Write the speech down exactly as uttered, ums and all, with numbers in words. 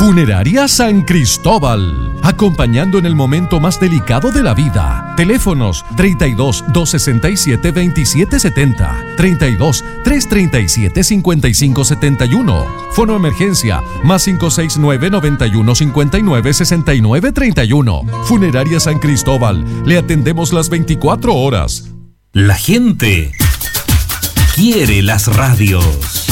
Funeraria San Cristóbal, acompañando en el momento más delicado de la vida. Teléfonos treinta y dos, doscientos sesenta y siete, veintisiete setenta, treinta y dos, trescientos treinta y siete, cincuenta y cinco setenta y uno. Fono emergencia más cinco seis nueve, noventa y uno, cincuenta y nueve, sesenta y nueve treinta y uno. Funeraria San Cristóbal, le atendemos las veinticuatro horas. La gente quiere las radios.